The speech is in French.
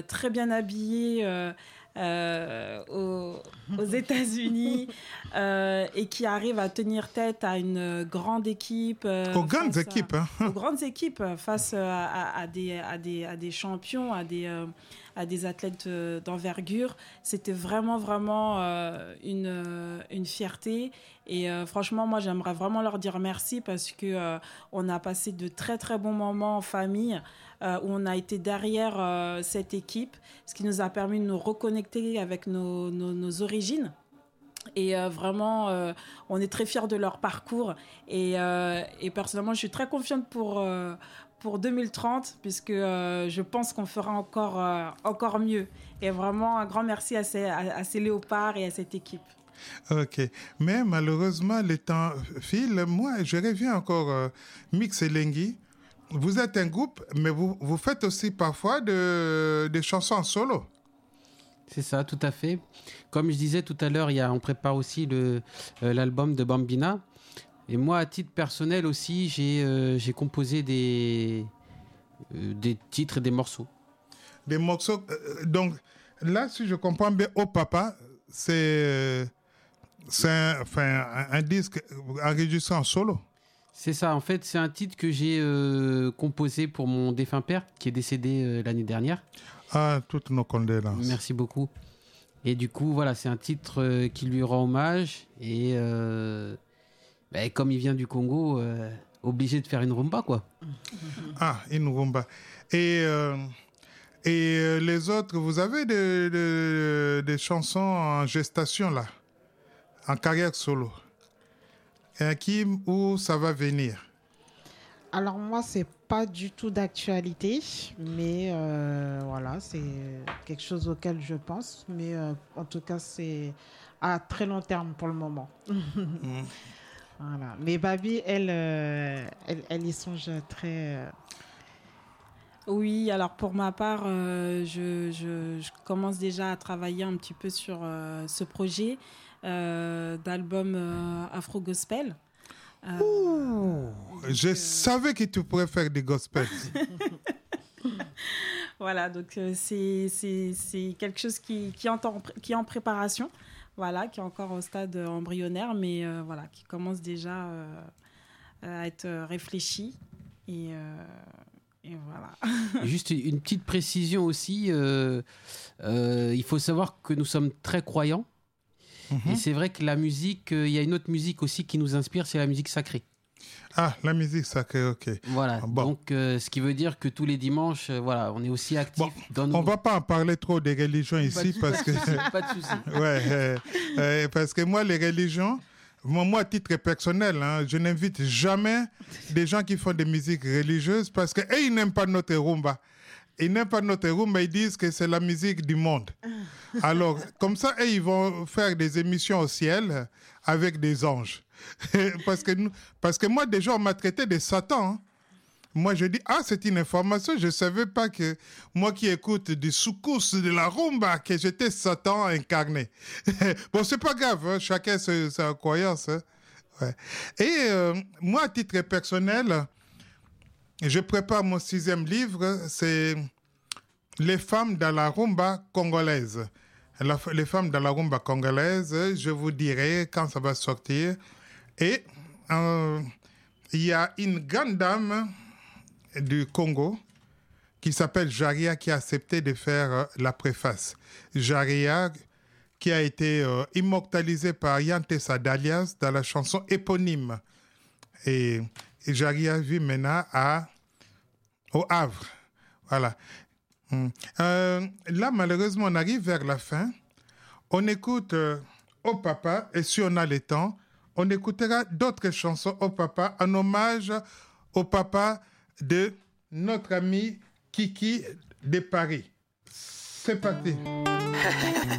très bien habillé aux États-Unis et qui arrive à tenir tête à une grande équipe. Aux grandes équipes. Aux grandes équipes face à des champions, à des athlètes d'envergure. C'était vraiment, vraiment une fierté. Et franchement, moi, j'aimerais vraiment leur dire merci parce qu'on a passé de très, très bons moments en famille où on a été derrière cette équipe, ce qui nous a permis de nous reconnecter avec nos origines. Et vraiment, on est très fiers de leur parcours. Et personnellement, je suis très confiante pour 2030, puisque je pense qu'on fera encore mieux. Et vraiment, un grand merci à ces léopards et à cette équipe. Ok. Mais malheureusement, le temps file. Moi, je reviens encore, Mix et Lengui. Vous êtes un groupe, mais vous faites aussi parfois des chansons en solo. C'est ça, tout à fait. Comme je disais tout à l'heure, on prépare aussi l'album de Bambina. Et moi, à titre personnel aussi, j'ai composé des titres et des morceaux. Des morceaux. Donc, là, si je comprends bien, Oh Papa, c'est un disque enregistré en solo. C'est ça, en fait, c'est un titre que j'ai composé pour mon défunt père, qui est décédé l'année dernière. Ah, toutes nos condoléances. Merci beaucoup. Et du coup, voilà, c'est un titre qui lui rend hommage. Et comme il vient du Congo, obligé de faire une rumba, quoi. Ah, une rumba. Et les autres, vous avez des chansons en gestation, là, en carrière solo. Et où ça va venir? Alors moi, c'est pas du tout d'actualité, mais voilà, c'est quelque chose auquel je pense. Mais en tout cas, c'est à très long terme pour le moment. Voilà. Mais Babi, elle y songe très... Oui, alors pour ma part, je commence déjà à travailler un petit peu sur ce projet d'album Afro-Gospel. Je savais que tu pourrais faire des gospels. Voilà, donc c'est quelque chose qui est en préparation, voilà, qui est encore au stade embryonnaire, mais voilà, qui commence déjà à être réfléchi. Et voilà. Juste une petite précision aussi, il faut savoir que nous sommes très croyants. Et c'est vrai que la musique, il y a une autre musique aussi qui nous inspire, c'est la musique sacrée. Ah, la musique sacrée, ok. Voilà, bon. Donc ce qui veut dire que tous les dimanches, voilà, on est aussi actifs dans nos... On ne va pas en parler trop des religions ici parce que... Pas de souci. Ouais, parce que moi, les religions, moi, à titre personnel, je n'invite jamais des gens qui font des musiques religieuses parce qu'ils n'aiment pas notre rumba. Ils n'aiment pas notre rumba, ils disent que c'est la musique du monde. Alors, comme ça, ils vont faire des émissions au ciel avec des anges. parce que moi, déjà, on m'a traité de Satan. Moi, je dis, c'est une information. Je ne savais pas que moi qui écoute du soukous, de la rumba, que j'étais Satan incarné. Bon, c'est pas grave, chacun sa croyance. Ouais. Et moi, à titre personnel, je prépare mon 6e livre, c'est Les femmes dans la rumba congolaise. Les femmes dans la rumba congolaise, je vous dirai quand ça va sortir. Et il y a une grande dame du Congo qui s'appelle Jaria qui a accepté de faire la préface. Jaria qui a été immortalisée par Yante Sadalias dans la chanson éponyme. Et Jaria vit maintenant au Havre. Voilà. Là, malheureusement, on arrive vers la fin. On écoute Oh Papa, et si on a le temps, on écoutera d'autres chansons Oh Papa en hommage au papa de notre ami Kiki de Paris. C'est parti.